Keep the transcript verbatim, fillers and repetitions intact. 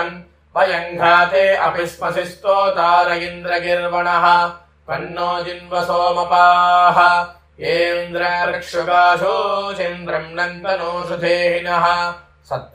वयम् घाते अपि स्मसि स्तोतार इन्द्रगिर्वणः पन्नो जिन्वसोमपाः येन्द्रर्क्षुगाशोचिन्द्रम् नन्तनोषधेहिनः।